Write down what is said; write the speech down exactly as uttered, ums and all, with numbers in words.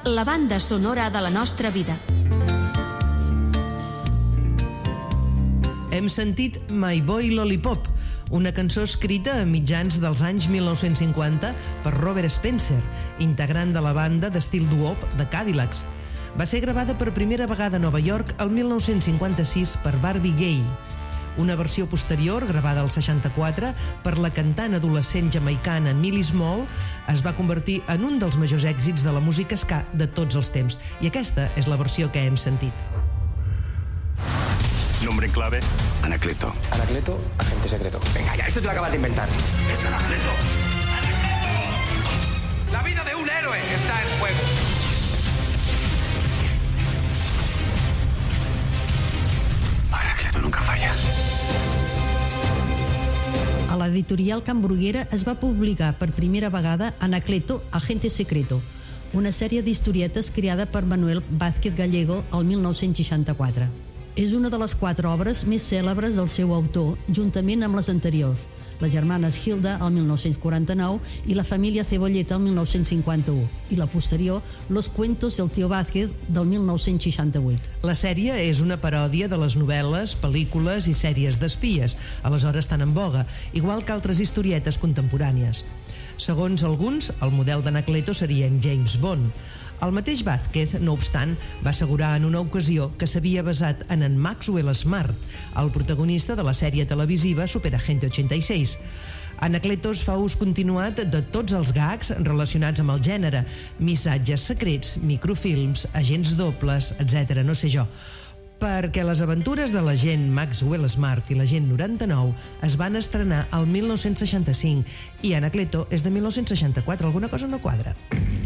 la banda sonora de la nostra vida. Hem sentit My Boy Lollipop, una cançó escrita a mitjans dels anys mil nou-cents cinquanta per Robert Spencer, integrant de la banda d'estil doo-wop de Cadillacs. Va ser gravada per primera vegada a Nova York el mil nou-cents cinquanta-sis per Barbie Gay. Una versió posterior, gravada al seixanta-quatre, per la cantant adolescent jamaicana Millie Small, es va convertir en un dels majors èxits de la música ska de tots els temps. I aquesta és la versió que hem sentit. Nombre en clave. Anacleto. Anacleto, agente secreto. Venga, ya, eso te lo acabas de inventar. ¡Es Anacleto! ¡Anacleto! La vida de un héroe está en juego. Anacleto nunca falla. A l'editorial Can Bruguera es va publicar per primera vegada Anacleto, agente secreto, una sèrie d'historietes creada per Manuel Vázquez Gallego el mil nou-cents seixanta-quatre. És una de les quatre obres més cèlebres del seu autor, juntament amb les anteriors, les germanes Hilda, el mil nou-cents quaranta-nou, i la família Cebolleta, el mil nou-cents cinquanta-u, i la posterior, Los cuentos del tío Vázquez, del mil nou-cents seixanta-vuit. La sèrie és una paròdia de les novel·les, pel·lícules i sèries d'espies, aleshores tan en boga, igual que altres historietes contemporànies. Segons alguns, el model d'Anacleto seria en James Bond. El mateix Vázquez, no obstant, va assegurar en una ocasió que s'havia basat en en Maxwell Smart, el protagonista de la sèrie televisiva Superagente ochenta y seis. Anacleto fa ús continuat de tots els gags relacionats amb el gènere, missatges secrets, microfilms, agents dobles, etcètera, no sé jo, perquè les aventures de l'agent Maxwell Smart i l'agent noranta-nou es van estrenar el mil nou-cents seixanta-cinc i Anacleto és de mil nou-cents seixanta-quatre, alguna cosa no quadra.